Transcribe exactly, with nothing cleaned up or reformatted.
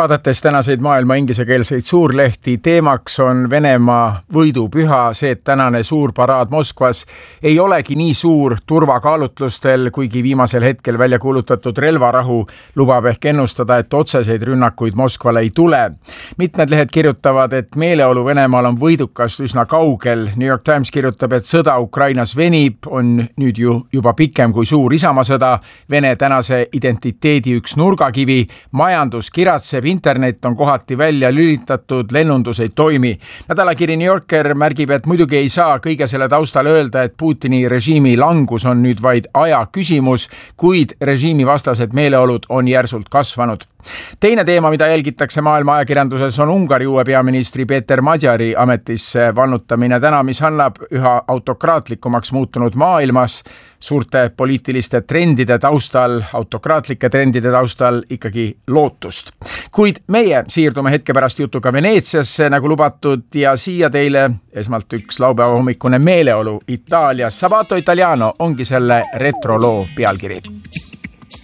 Vaadates tänaseid maailma inglisekeelseid suurlehti, teemaks on Venemaa võidupüha, see, et tänane suur paraad Moskvas ei olegi nii suur turvakaalutlustel, kuigi viimasel hetkel välja kuulutatud relvarahu lubab ehk ennustada, et otseseid rünnakuid Moskvale ei tule. Mitmed lehed kirjutavad, et meeleolu Venemaal on võidukast üsna kaugel. New York Times kirjutab, et sõda Ukrainas venib, on nüüd ju juba pikem kui suur Isamaa-sõda, Vene tänase identiteedi üks nurgakivi, majandus kiratseb, internet on kohati välja lülitatud, lennundus ei toimi. Nädalakiri New Yorker märgib, et muidugi ei saa kõige selle taustal öelda, et Putini režiimi langus on nüüd vaid aja küsimus, kuid režiimi vastased meeleolud on järsult kasvanud. Teine teema, mida jälgitakse maailma ajakirjanduses, on Ungari uue peaministri Peeter Magyari ametisse vannutamine täna, mis annab üha autokraatlikumaks muutunud maailmas suurte poliitiliste trendide taustal, autokraatlike trendide taustal ikkagi lootust. Kuid meie siirdume hetke pärast jutuga Veneetsiasse, nagu lubatud, ja siia teile esmalt üks laupäeva hommikune meeleolu Itaalias. Sabato Italiano ongi selle retroloo pealkiri.